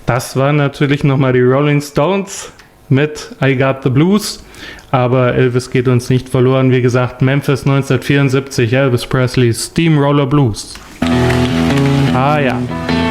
Das waren natürlich nochmal die Rolling Stones mit I Got the Blues. Aber Elvis geht uns nicht verloren. Wie gesagt, Memphis 1974, Elvis Presley, Steamroller Blues. Ah ja.